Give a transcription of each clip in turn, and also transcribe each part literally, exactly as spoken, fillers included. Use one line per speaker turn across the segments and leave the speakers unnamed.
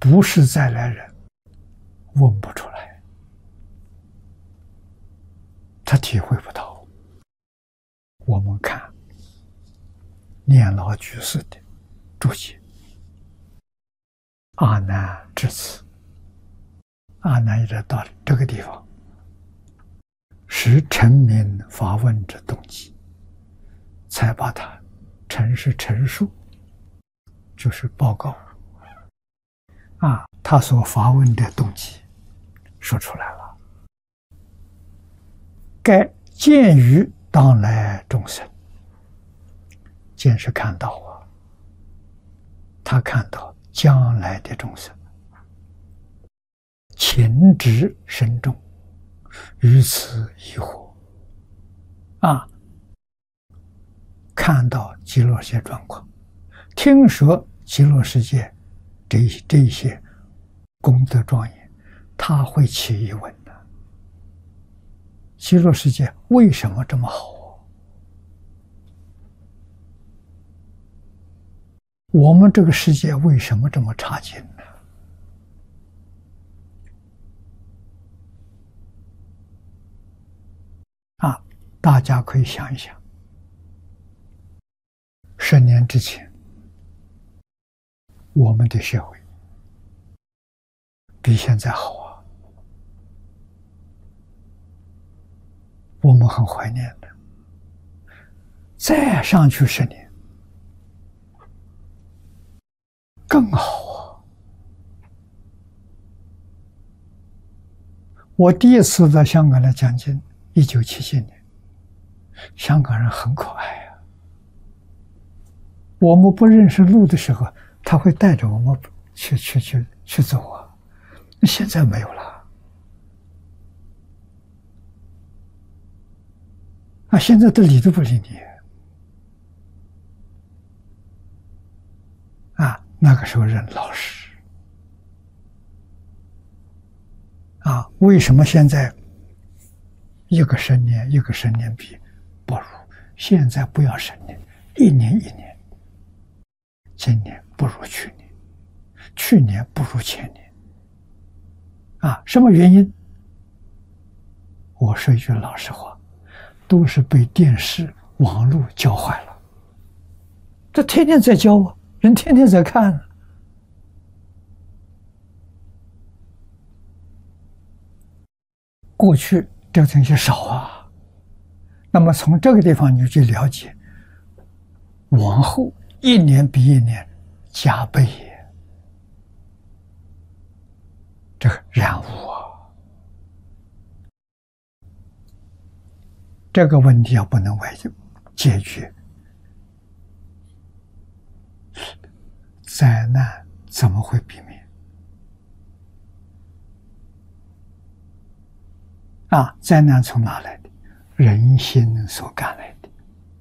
不是再来人，问不出来，他体会不到。我们看念老居士的注解，阿难至此，阿难也到这个地方，是陈明发问之动机，才把它陈是陈述，就是报告啊，他所发问的动机说出来了。该见于当来众生，见是看到啊，他看到将来的众生，情执深重，于此疑惑啊，看到极乐世界状况，听说极乐世界这这些功德庄严，他会起疑问的：极乐世界为什么这么好？我们这个世界为什么这么差劲呢？啊，大家可以想一想，十年之前，我们的社会比现在好啊，我们很怀念的。再上去十年，更好啊！我第一次在香港来讲经，一九七七年，香港人很可爱啊。我们不认识路的时候，他会带着我们去去去去走啊。现在没有了啊！现在都理都不理你啊！那个时候人老实啊，为什么现在一个十年一个十年比不如？现在不要十年，一年一年，今年不如去年，去年不如前年啊！什么原因？我说一句老实话，都是被电视、网络教坏了。这天天在教啊，人天天在看啊。过去这个东西少啊，那么从这个地方你就去了解，往后一年比一年加倍也，这个染污啊，这个问题要不能外解决，灾难怎么会避免？啊，灾难从哪来的？人心所感来的。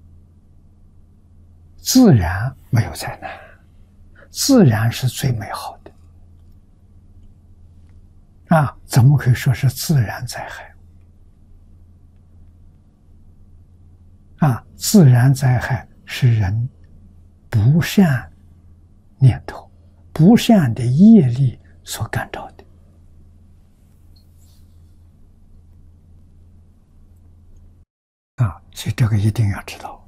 自然没有灾难，自然是最美好的。啊，怎么可以说是自然灾害？啊，自然灾害是人不善念头、不善的业力所感召的。啊，所以这个一定要知道。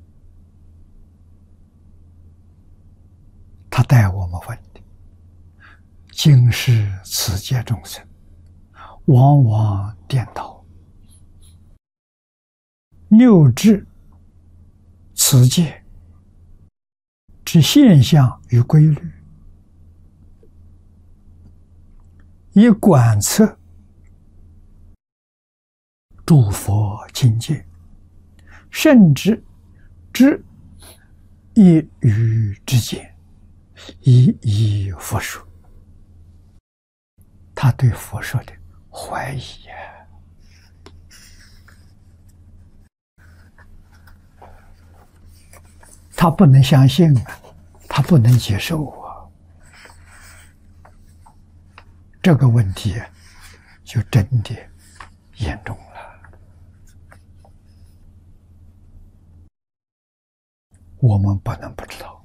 他带我们问的，今世此界众生，往往颠倒，谬知此界之现象与规律，以观测诸佛境界，甚至知一语之间，一一佛说。他对佛说的怀疑呀、啊，他不能相信啊，他不能接受啊，这个问题就真的严重了。我们不能不知道。